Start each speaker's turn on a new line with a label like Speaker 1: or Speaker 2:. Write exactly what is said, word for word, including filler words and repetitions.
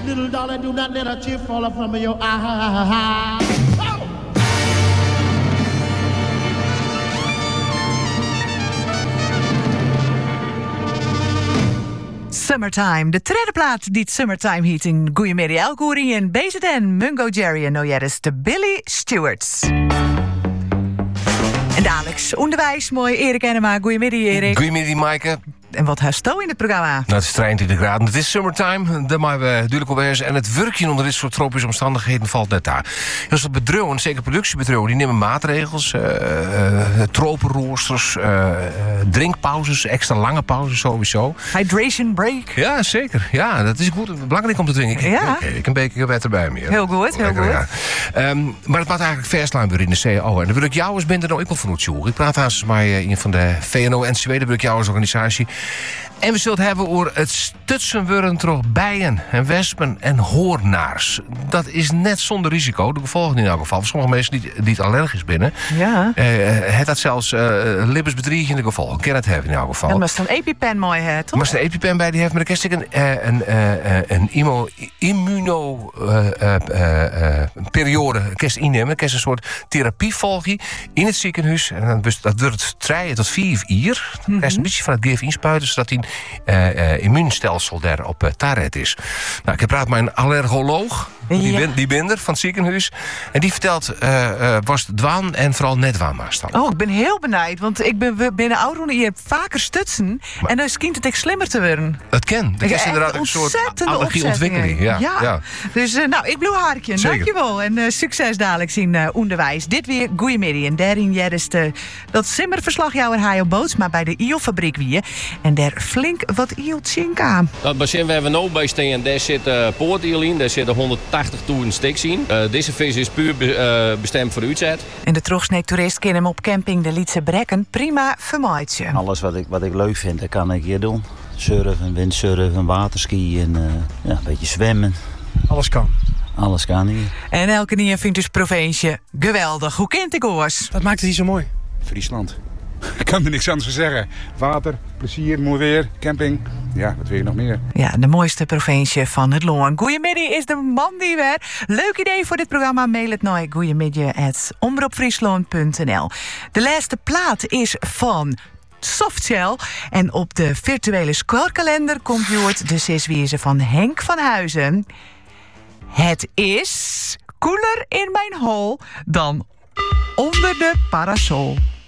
Speaker 1: little darling, do not let a tear fall from your eye.
Speaker 2: Summertime, de tweede plaat die het Summertime heet in Goeiemiddag Elgoeri en B Z N, Mungo Jerry en Nojeres de Billy Stewarts. En dadelijks onderwijs, mooi Erik Enema. Goeiemiddag Erik.
Speaker 3: Goeiemiddag Maaike.
Speaker 2: En wat hersto in het programma?
Speaker 3: Nou, het is drieëntwintig graden. Het is summertime, daar maar we duidelijk op wezen. En het werkje onder dit soort tropische omstandigheden valt net daar. Dus dat bedrijven, zeker productiebedrijven, die nemen maatregels. Uh, uh, tropenroosters, uh, uh, drinkpauzes, extra lange pauzes sowieso.
Speaker 2: Hydration break.
Speaker 3: Ja, zeker. Ja, dat is goed. Belangrijk om te drinken. Ik,
Speaker 2: ja.
Speaker 3: ik, ik een beker water bij me.
Speaker 2: Heel goed, heel
Speaker 3: Lekker,
Speaker 2: goed.
Speaker 3: Ja. Um, maar het maakt eigenlijk verslaan weer in de C O. En dan wil ik jou eens binnen nou ik wel van het zoeken. Ik praat haast maar een van de V N O N C W, de wil ik jou als organisatie. En we zullen het hebben over het stutsen worden door bijen en wespen en hoornaars. Dat is net zonder risico. De gevolgen in elk geval. Voor sommige mensen die, die het allergisch binnen.
Speaker 2: Ja.
Speaker 3: Uh, het had zelfs uh, libbesbedrieg in de geval. Ik ken het hebben in elk geval.
Speaker 2: Dat moest een EpiPen mooi hebben, toch?
Speaker 3: Er moest een EpiPen bij die heeft. Maar dan krijg ik een, uh, een, uh, een immo, immuno uh, uh, uh, periode kerst innemen. Kerst een soort therapievolgie in het ziekenhuis. En dan, dat duurt drie tot vier uur. Dan krijg je een beetje van het gif inspuiten, zodat die Uh, uh, immuunstelsel daar op uh, taret is. Nou, ik heb praat met een allergoloog, die,
Speaker 2: ja.
Speaker 3: ben, die binder van het ziekenhuis. En die vertelt, uh, uh, was het dwaan en vooral net dwaanmaast.
Speaker 2: Oh, ik ben heel benijd, want ik ben we binnen ouder je hebt vaker stutsen. Maar, en dan schijnt het echt slimmer te worden.
Speaker 3: Het ken. Het is inderdaad een soort allergieontwikkeling. Ja, ja. ja.
Speaker 2: Dus uh, nou, ik bloe haartje. Dankjewel. En uh, succes dadelijk in uh, onderwijs. Dit weer Goeiemiddag. En daarin jij is de, dat simmerverslagjouwer Hajo Boots, maar bij de I O fabriek wie. En daar flink wat ieltjink aan.
Speaker 4: Dat bassin waar we nu bij staan, daar zit uh, poortiel in. Daar zitten honderdtachtigduizend stiks in. Uh, deze vis is puur be, uh, bestemd voor uitzet.
Speaker 2: En de terugsneektoerist kan hem op camping de Lietse Brekken prima vermaaien.
Speaker 5: Alles wat ik, wat ik leuk vind, dat kan ik hier doen. Surfen, windsurfen, waterskiën, en, uh, ja, een beetje zwemmen.
Speaker 6: Alles kan.
Speaker 5: Alles kan hier.
Speaker 2: En elke nier vindt dus provincie geweldig. Hoe kent ik oors?
Speaker 6: Dat maakt het hier zo mooi.
Speaker 7: Friesland. Ik kan er niks anders voor zeggen. Water, plezier, mooi weer, camping. Ja, wat wil je nog meer?
Speaker 2: Ja, de mooiste provincie van het Loon. Goeiemiddag is de man die weer. Leuk idee voor dit programma. Mail het naar goeiemiddag at omroepfriesland punt n l. De laatste plaat is van Softshell. En op de virtuele squirkalender komt Joort de zeswiezen van Henk van Huizen. Het is koeler in mijn hol dan onder de parasol.